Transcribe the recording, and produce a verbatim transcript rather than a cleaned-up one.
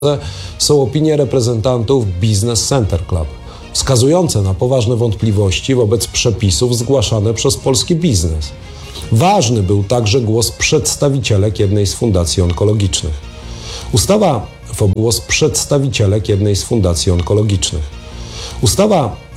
są opinie reprezentantów Business Center Club, wskazujące na poważne wątpliwości wobec przepisów zgłaszane przez polski biznes. Ważny był także głos przedstawicielek jednej z fundacji onkologicznych. Ustawa, głos przedstawicielek jednej z fundacji onkologicznych. Ustawa